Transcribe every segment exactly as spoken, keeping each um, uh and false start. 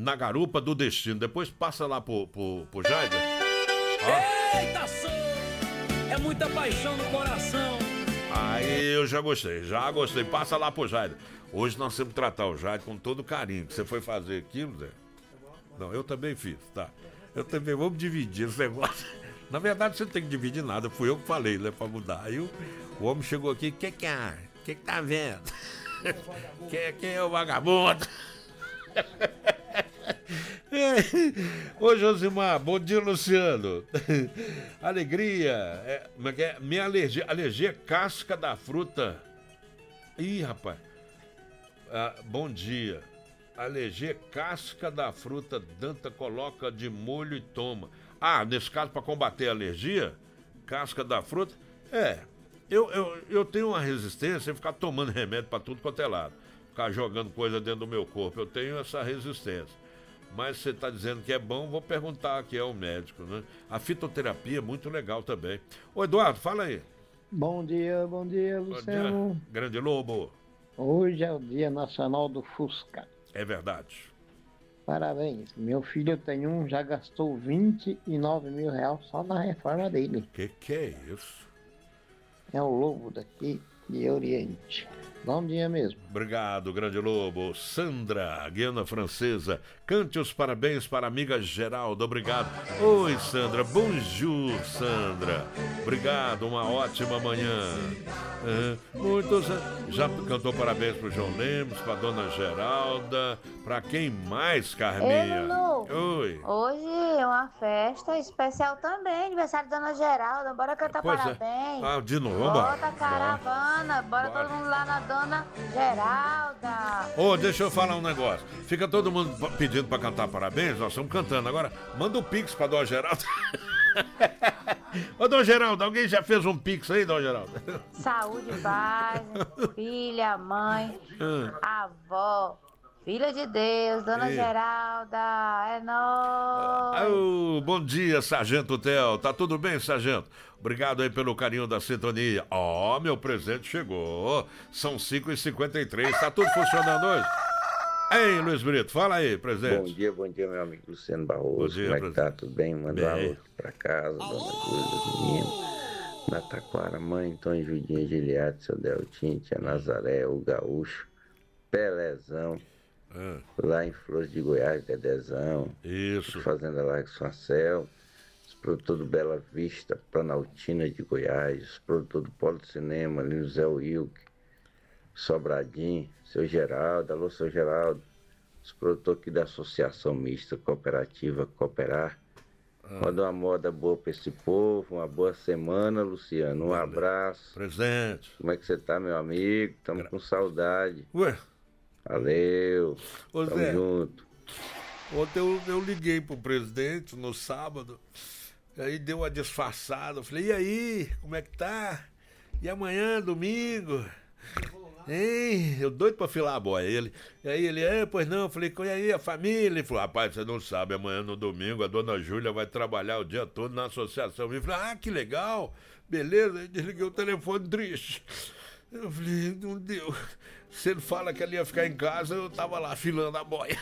na garupa do destino. Depois passa lá pro, pro, pro Jaider. Ó. Eita, sou! É muita paixão no coração. Aí eu já gostei, já gostei. Passa lá pro Jaider. Hoje nós temos que tratar o Jaider com todo carinho. Que você foi fazer aquilo, Zé? Não, eu também fiz, tá? Eu também, vamos dividir esse negócio. Na verdade, você não tem que dividir nada. Fui eu que falei, né, pra mudar. Aí o, o homem chegou aqui, o que que é? O que que tá vendo? Quem, quem é o vagabundo? Ô Josimar, bom dia, Luciano. Alegria. É, minha alergia, alergia é casca da fruta. Ih, rapaz. Ah, bom dia. Alergia é casca da fruta. Danta coloca de molho e toma. Ah, nesse caso, para combater a alergia, casca da fruta. É, eu, eu, eu tenho uma resistência em ficar tomando remédio para tudo quanto é lado. Ficar jogando coisa dentro do meu corpo. Eu tenho essa resistência. Mas você está dizendo que é bom, vou perguntar aqui ao médico, né? A fitoterapia é muito legal também. Ô Eduardo, fala aí. Bom dia, bom dia, Luciano. Bom dia, grande lobo. Hoje é o Dia Nacional do Fusca. É verdade. Parabéns. Meu filho tem um, já gastou vinte e nove mil reais só na reforma dele. Que que é isso? É o Lobo daqui de Oriente. Bom dia mesmo. Obrigado, grande lobo. Sandra, Guiana Francesa, cante os parabéns para a amiga Geralda, obrigado. Oi, Sandra, bonjour, Sandra. Obrigado, uma ótima manhã. Uhum. Muitos, já cantou parabéns para o João Lemos, para a dona Geralda, para quem mais, Carminha? Ei, Lulu. Oi. Hoje é uma festa especial também, aniversário da dona Geralda, bora cantar Pois parabéns. É. Ah, de novo, Bota a caravana, bora, bora todo mundo lá na dona Geralda. Ô, oh, deixa eu falar um negócio. Fica todo mundo pedindo pra cantar parabéns, nós estamos cantando. Agora, manda o pix pra dona Geralda. Ô, dona Geralda, alguém já fez um pix aí, dona Geralda? Saúde, paz, filha, mãe, Hum. avó, filha de Deus, dona E... Geralda, é nóis. Oh, bom dia, Sargento Theo. Tá tudo bem, Sargento? Obrigado aí pelo carinho da sintonia. Ó, oh, meu presente chegou. São cinco e cinquenta e três. Tá tudo funcionando hoje? Ei, Luiz Brito, fala aí, presente. Bom dia, bom dia, meu amigo Luciano Barroso. Bom dia, como é que tá? Tudo bem? Manda um alô aqui pra casa, Dona Cruz, dos meninos. Na Taquara, mãe, Antônio, Judinha, Giliade, seu Deltinho, tia Nazaré, o Gaúcho, Pelezão. Ah. Lá em Flores de Goiás, Dedezão. Isso. Fazenda Largo São Marcelo. Os produtores do Bela Vista, Planaltina de Goiás. Os produtores do Polo de Cinema, ali no Zé Wilk, Sobradinho, seu Geraldo. Alô, seu Geraldo. Os produtores aqui da Associação Mista Cooperativa Cooperar. Ah. Manda uma moda boa pra esse povo. Uma boa semana, Luciano. Um Valeu. Abraço. Presente. Como é que você tá, meu amigo? Tamo Gra... com saudade. Ué? Valeu, Ô, tamo Zé, junto. Ontem eu, eu liguei pro presidente no sábado, aí deu uma disfarçada, eu falei, e aí, como é que tá? E amanhã, domingo? Hein? Eu doido pra filar a boia. Ele, e aí ele, é, pois não, eu falei, e aí a família? Ele falou, rapaz, você não sabe, amanhã no domingo a dona Júlia vai trabalhar o dia todo na associação. Eu falei, ah, que legal, beleza, aí desliguei o telefone triste. Eu falei, não deu. Se ele fala que ele ia ficar em casa, eu tava lá filando a boia.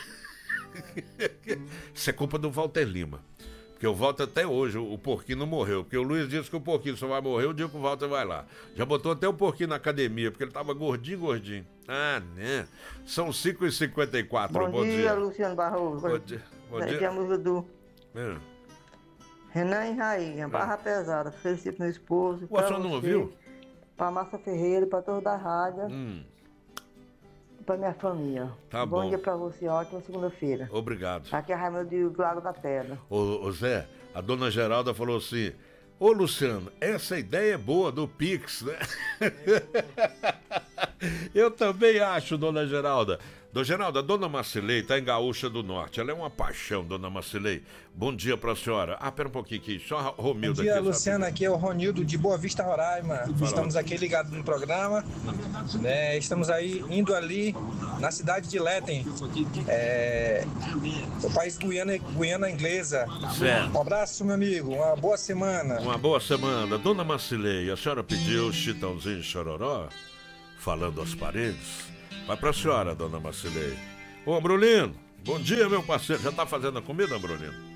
Isso é culpa do Walter Lima. Porque o Walter até hoje, o porquinho não morreu. Porque o Luiz disse que o porquinho só vai morrer o dia que o Walter vai lá. Já botou até o porquinho na academia, porque ele tava gordinho, gordinho. Ah, né? São cinco e cinquenta e quatro. Bom, bom dia, dia, Luciano Barroso. Bom dia. Bom dia. Aqui é a música do é. Renan e Rainha, Barra é. Pesada. Felicito meu esposo. O senhor não ouviu? Pra Márcia Ferreira, pra toda a rádio. Hum. E pra minha família. Tá bom. Bom dia pra você, ótima segunda-feira. Obrigado. Aqui é a Raimundo do Lago da Pedra. Ô, ô Zé, a dona Geralda falou assim, ô Luciano, essa ideia é boa do Pix, né? Eu também acho, dona Geralda. Dona Geralda, a dona Marcilei tá em Gaúcha do Norte. Ela é uma paixão, dona Marcilei. Bom dia pra senhora. Ah, pera um pouquinho aqui. Só Romildo aqui. Bom dia, aqui, Luciano. Sabe? Aqui é o Ronildo de Boa Vista, Roraima. Fala. Estamos aqui ligados no programa. É, estamos aí indo ali na cidade de Letem. É, o país Guiana, Guiana Inglesa. Certo. Um abraço, meu amigo. Uma boa semana. Uma boa semana. Dona Marcilei, a senhora pediu Chitãozinho Chororó? Falando às paredes. Vai pra senhora, dona Marcilei. Ô, Brulino, Bom dia, meu parceiro. Já tá fazendo a comida, Bruninho?